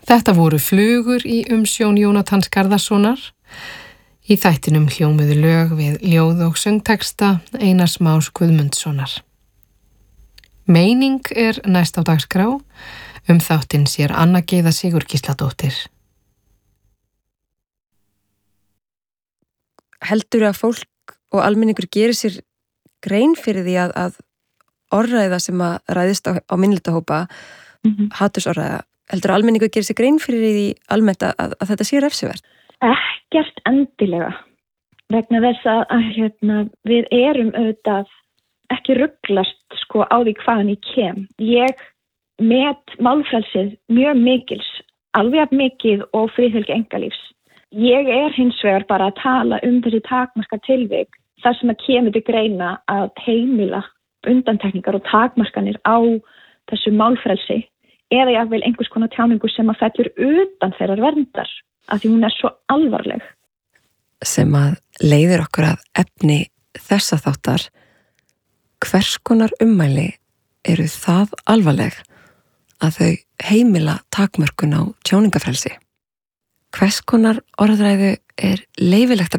Þetta voru Flugur í umsjón Jónatans Garðarssonar. Í þættinum hljómuðu lög við ljóð- og söngteksta Einars Más Guðmundssonar. Meining næst á dagskrá. Þáttinn sér Anna Gyða Sigurgísladóttir. Heldurðu að fólk og almenningur gerir sér grein fyrir því að orðræða sem að ræðist á minnihlutahópa, hatursorðræða, heldurðu að almenningur gerir sér grein fyrir því almennt að þetta sé refsivert? Ekkert endilega. Vegna þess að við erum auðvitað ekki ruglast á því hvaðan ég kem. Ég met málfrelsið mjög mikils, alveg jafn mikið og friðhelgi einkalífs. Ég hins vegar bara að tala þessi takmarka tilvik þar sem að kemur til greina að heimila undantekningar og takmarkanir á þessu málfrelsi eða jafnvel einhvers konar tjáningu sem að fellur utan þeirrar verndar af því hún svo alvarleg. Sem að leiðir okkur að efni þessa þáttar, hvers konar ummæli eru það alvarleg að þau heimila takmörkun á tjáningafrelsi? Hvers konar orðræðu leyfilegt að